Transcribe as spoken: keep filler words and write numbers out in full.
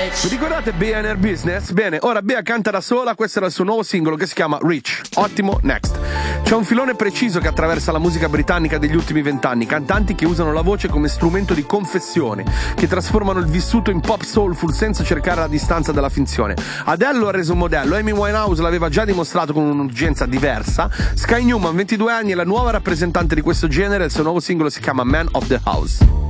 Vi ricordate Bea nel Business? Bene, ora Bea canta da sola, questo era il suo nuovo singolo che si chiama Rich. Ottimo, next. C'è un filone preciso che attraversa la musica britannica degli ultimi vent'anni, cantanti che usano la voce come strumento di confessione, che trasformano il vissuto in pop soulful senza cercare la distanza dalla finzione. Adele lo ha reso un modello, Amy Winehouse l'aveva già dimostrato con un'urgenza diversa, Sky Newman, ventidue anni, è la nuova rappresentante di questo genere, il suo nuovo singolo si chiama Man of the House.